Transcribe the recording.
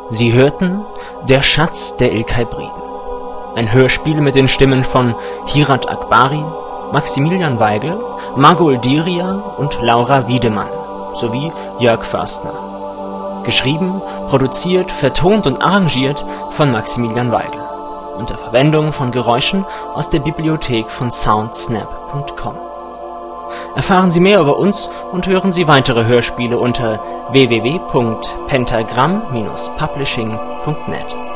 Sie hörten Der Schatz der Ilkay-Briden, ein Hörspiel mit den Stimmen von Hirat Akbari, Maximilian Weigel, Magul Diria und Laura Wiedemann sowie Jörg Förstner. Geschrieben, produziert, vertont und arrangiert von Maximilian Weigel unter Verwendung von Geräuschen aus der Bibliothek von soundsnap.com. Erfahren Sie mehr über uns und hören Sie weitere Hörspiele unter www.pentagramm-publishing.net.